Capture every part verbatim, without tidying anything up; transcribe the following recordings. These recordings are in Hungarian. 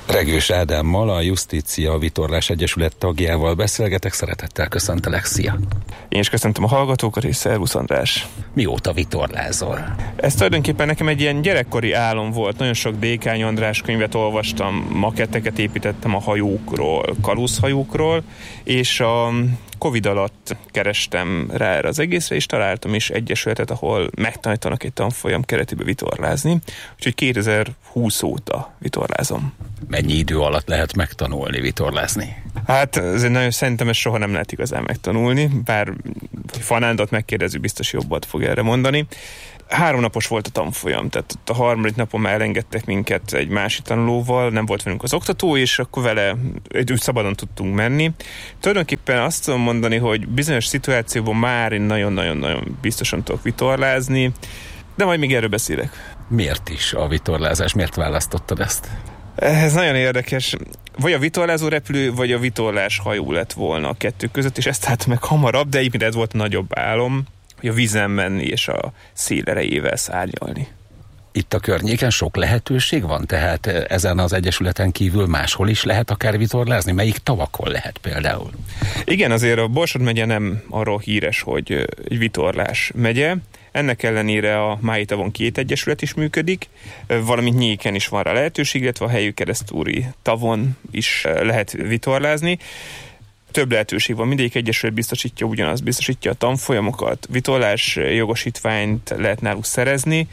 Regős Ádámmal, a Justícia Vitorlás Egyesület tagjával beszélgetek. Szeretettel köszöntelek, szia! Én is köszöntöm a hallgatókat, és szervusz András! Mióta vitorlázol? Ez tulajdonképpen nekem egy ilyen gyerekkori álom volt. Nagyon sok Dékány András könyvet olvastam, maketteket építettem a hajókról, kalózhajókról, és a Covid alatt kerestem rá erre az egészre, és találtam is egyesületet, ahol megtanítanak egy tanfolyam keretében vitorlázni. Úgyhogy kétezer-húsz óta vitorlázom. Mennyi idő alatt lehet megtanulni vitorlázni? Hát azért nagyon, szerintem ezt soha nem lehet igazán megtanulni, bár Fanándot megkérdező, biztos jobbat fog erre mondani. Három napos volt a tanfolyam, tehát a harmadik napon már elengedtek minket egy másik tanulóval, nem volt velünk az oktató, és akkor vele úgy szabadon tudtunk menni. Tulajdonképpen azt tudom mondani, hogy bizonyos szituációban már én nagyon-nagyon-nagyon biztosan tudok vitorlázni, de majd még erről beszélek. Miért is a vitorlázás? Miért választottad ezt? Ez nagyon érdekes. Vagy a vitorlázó repülő, vagy a vitorlás hajó lett volna a kettő között, és ezt hát meg hamarabb, de egyébként ez volt a nagyobb álom, hogy a vízen menni és a szél erejével szárnyalni. Itt a környéken sok lehetőség van, tehát ezen az egyesületen kívül máshol is lehet akár vitorlázni? Melyik tavakon lehet például? Igen, azért a Borsod megye nem arról híres, hogy egy vitorlás megye. Ennek ellenére a Mályi tavon két egyesület is működik, valamint Nyéken is van rá lehetőség, illetve a Helyő Keresztúri tavon is lehet vitorlázni. Több lehetőség van, mindegyik egyesület biztosítja ugyanazt, biztosítja a tanfolyamokat, vitorlás jogosítványt lehet náluk szerezni,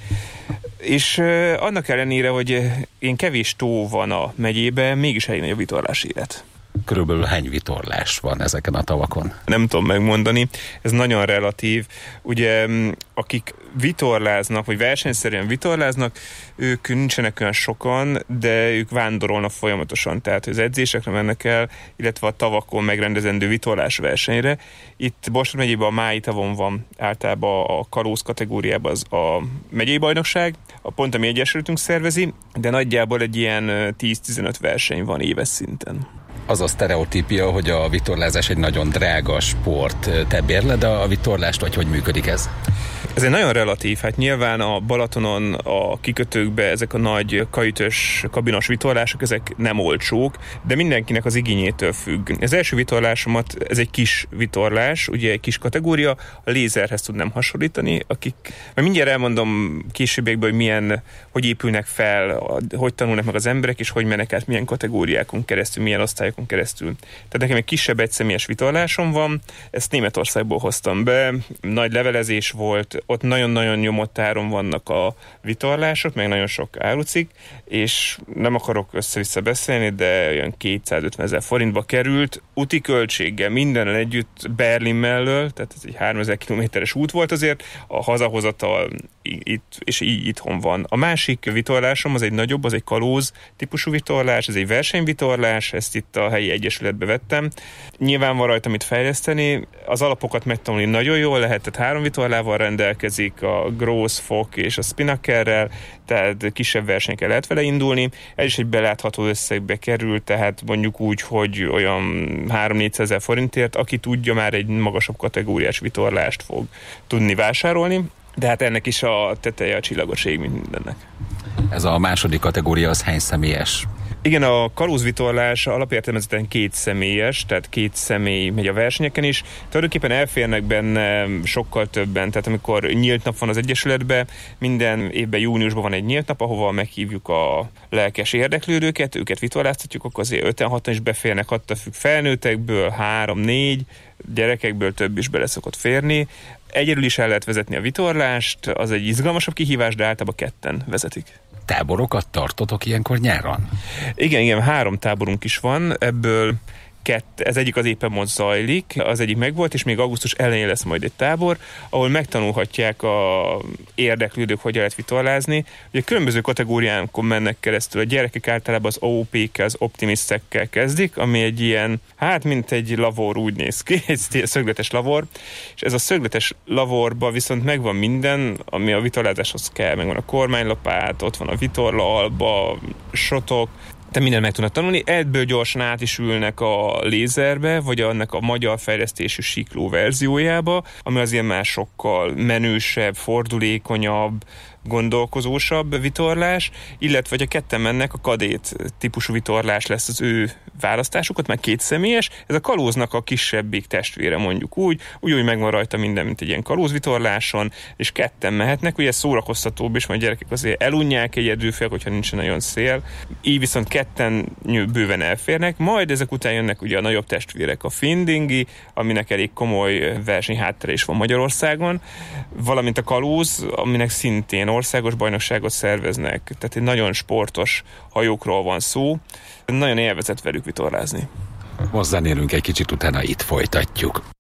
és annak ellenére, hogy ilyen kevés tó van a megyében, mégis elég nagy a vitorlás élet. Körülbelül hány vitorlás van ezeken a tavakon? Nem tudom megmondani, ez nagyon relatív. Ugye akik vitorláznak, vagy versenyszerűen vitorláznak, ők nincsenek olyan sokan, de ők vándorolnak folyamatosan, tehát az edzésekre mennek el, illetve a tavakon megrendezendő vitorlás versenyre. Itt Borsod megyében a Mályi tavon van általában a kalóz kategóriában az a megyei bajnokság, a pont a mi egyesületünk szervezi, de nagyjából egy ilyen tíz-tizenöt verseny van éves szinten. Az a sztereotípia, hogy a vitorlázás egy nagyon drága sport. Te bérled a vitorlást, vagy hogy működik ez? Ez egy nagyon relatív, hát nyilván a Balatonon, a kikötőkbe ezek a nagy kajütös, kabinos vitorlások, ezek nem olcsók, de mindenkinek az igényétől függ. Az első vitorlásomat, ez egy kis vitorlás, ugye egy kis kategória, a lézerhez tudnám hasonlítani, akik, mert mindjárt elmondom későbbiekben, hogy milyen, hogy épülnek fel, hogy tanulnak meg az emberek, és hogy mennek át milyen kategóriákon keresztül, milyen osztályokon keresztül. Tehát nekem egy kisebb egyszemélyes vitorlásom van, ezt Németországból hoztam be, nagy levelezés volt, ott nagyon-nagyon nyomott áron vannak a vitorlások, meg nagyon sok árucik, és nem akarok össze-vissza beszélni, de olyan kétszázötven ezer forintba került, úti költséggel, mindennel együtt Berlin mellől, tehát ez egy háromezer kilométeres út volt azért, a hazahozatal itt, és így itthon van. A másik vitorlásom az egy nagyobb, az egy kalóz típusú vitorlás, ez egy versenyvitorlás, ezt itt a helyi egyesületbe vettem. Nyilván van rajta mit fejleszteni, az alapokat megtanulni nagyon jól lehet, tehát három vitorlával rendelkezik, a Gross, Fock és a Spinnakerrel, tehát kisebb versenyekkel lehet vele indulni. Ez is egy belátható összegbe kerül, tehát mondjuk úgy, hogy olyan három-négyszázezer forintért, aki tudja, már egy magasabb kategóriás vitorlást fog tudni vásárolni, de hát ennek is a teteje a csillagos ég, mint mindennek. Ez a második kategória az hány személyes? Igen, a kalózvitorlás alapértelmezetten két személyes, tehát két személy megy a versenyeken is. Tulajdonképpen elférnek benne sokkal többen, tehát amikor nyílt nap van az egyesületben, minden évben júniusban van egy nyílt nap, ahova meghívjuk a lelkes érdeklődőket, őket vitorláztatjuk, akkor azért öten-hatan is beférnek, attól függ felnőttekből, három-négy, gyerekekből több is bele szokott férni. Egyedül is el lehet vezetni a vitorlást, az egy izgalmasabb kihívás, de általában ketten vezetik. Táborokat tartotok ilyenkor nyáron? Igen, igen, három táborunk is van, ebből kett, ez egyik az éppen most zajlik, az egyik megvolt, és még augusztus elején lesz majd egy tábor, ahol megtanulhatják a érdeklődők, hogy lehet vitorlázni. Ugye különböző kategóriánkon mennek keresztül, a gyerekek általában az ó pé-kkel, az optimistekkel kezdik, ami egy ilyen, hát mint egy lavor úgy néz ki, egy szögletes lavor, és ez a szögletes lavorba viszont megvan minden, ami a vitorlázáshoz kell, megvan a kormánylapát, ott van a vitorlalba, sotok, te mindent meg tudnak tanulni, ebből gyorsan át is ülnek a lézerbe, vagy annak a magyar fejlesztésű sikló verziójába, ami az ilyen már sokkal menősebb, fordulékonyabb, gondolkozósabb vitorlás, illetve hogy a ketten mennek, a kadét típusú vitorlás lesz az ő választásukat, meg két személyes, ez a kalóznak a kisebbik testvére, mondjuk úgy, úgy, hogy megvan rajta minden, mint egy ilyen kalózvitorláson, és ketten mehetnek, ugye ez szórakoztatóbb is, majd gyerekek azért elunják egyedül fél, hogyha nincsen nagyon szél, így viszont ketten bőven elférnek, majd ezek után jönnek ugye a nagyobb testvérek, a Findingi, aminek elég komoly versenyháttere is van Magyarországon, valamint a kalóz, aminek szintén országos bajnokságot szerveznek, tehát egy nagyon sportos hajókról van szó, nagyon élvezett velük vitorlázni. Most zenélünk egy kicsit, utána itt folytatjuk.